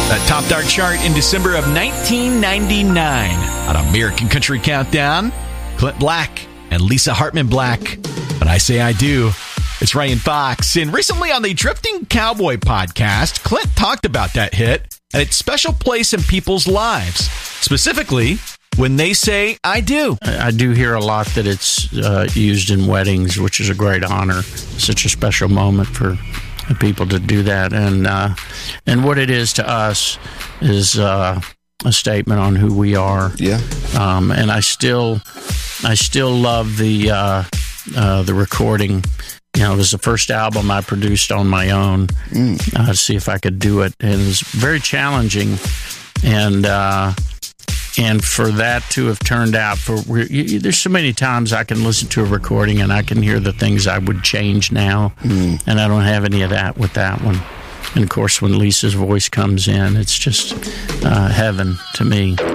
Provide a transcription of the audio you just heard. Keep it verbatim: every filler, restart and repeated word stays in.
That topped our chart in December of nineteen ninety-nine on American Country Countdown. Clint Black and Lisa Hartman Black. But I Say I Do. It's Ray and Fox. And recently on the Drifting Cowboy podcast, Clint talked about that hit and its special place in people's lives. Specifically, when they say, I do. I do hear a lot that it's uh, used in weddings, which is a great honor. Such a special moment for people to do that. And uh, and what it is to us is uh, a statement on who we are. Yeah. Um, and I still I still love the uh, uh, the recording. You know, it was the first album I produced on my own mm. uh, to see if I could do it. And it was very challenging. And uh, and for that to have turned out, for you, there's so many times I can listen to a recording and I can hear the things I would change now. Mm. And I don't have any of that with that one. And, of course, when Lisa's voice comes in, it's just uh, heaven to me.